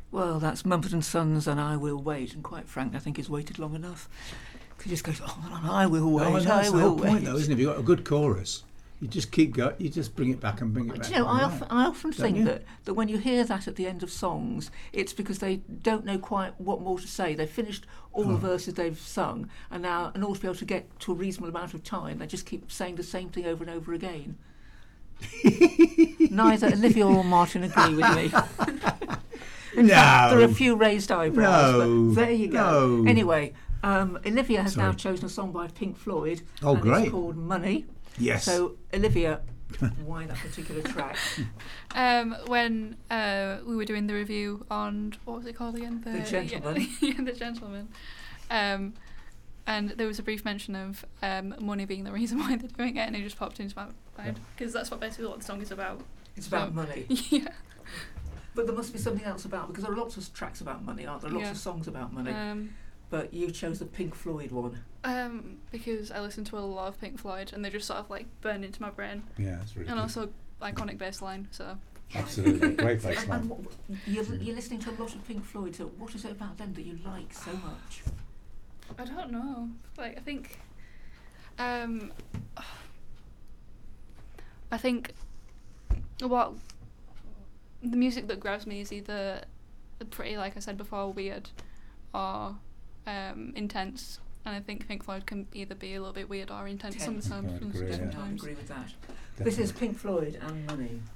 Well, that's Mumford & Sons and I Will Wait, and quite frankly, I think he's waited long enough. He just goes on and on, I will wait, Oh, that's I the will whole wait. point, though, isn't it? If you've got a good chorus, you just keep going. You just bring it back and bring it back. Do you know, I Right. often Don't think you? that when you hear that at the end of songs, it's because they don't know quite what more to say. They've finished all the verses they've sung, and now, in order to be able to get to a reasonable amount of time, they just keep saying the same thing over and over again. Neither Olivia or Martin agree with me. In fact, there are a few raised eyebrows, No. but there you go. No. Anyway, Olivia has now Sorry. chosen a song by Pink Floyd. Oh, and great. It's called Money. Yes. So, Olivia, why that particular track? When we were doing the review on, what was it called again? The Gentleman. Yeah, The Gentleman. And there was a brief mention of money being the reason why they're doing it, and it just popped into my mind because that's basically what the song is about. It's about money. Yeah. But there must be something else about, because there are lots of tracks about money, aren't there? Lots Yeah. of songs about money. But you chose the Pink Floyd one. Because I listen to a lot of Pink Floyd, and they just sort of like burn into my brain. Yeah, that's really And good. also iconic bass line, so. Absolutely. Great bass And line. you're listening to a lot of Pink Floyd, so what is it about them that you like so much? I don't know. Like, I think what the music that grabs me is either pretty, like I said before, weird or intense. And I think Pink Floyd can either be a little bit weird or intense Tense. sometimes. I agree, yeah. I agree with that. This is Pink Floyd and Money.